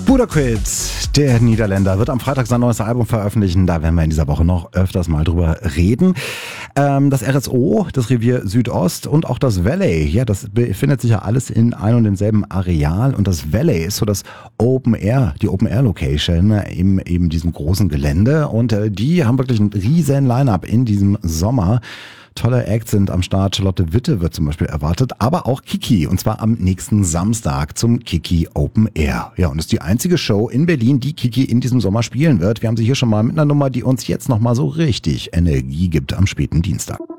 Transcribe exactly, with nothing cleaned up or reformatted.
Budaquid, der Niederländer, wird am Freitag sein neues Album veröffentlichen. Da werden wir in dieser Woche noch öfters mal drüber reden. Ähm, das R S O, das Revier Südost und auch das Valley, ja, das befindet sich ja alles in ein und demselben Areal. Und das Valley ist so das Open Air, die Open Air Location in eben diesem großen Gelände. Und äh, die haben wirklich ein riesen Line-Up in diesem Sommer. Tolle Acts sind am Start. Charlotte Witte wird zum Beispiel erwartet, aber auch Kiki, und zwar am nächsten Samstag zum Kiki Open Air. Ja, und ist die einzige Show in Berlin, die Kiki in diesem Sommer spielen wird. Wir haben sie hier schon mal mit einer Nummer, die uns jetzt nochmal so richtig Energie gibt am späten Dienstag.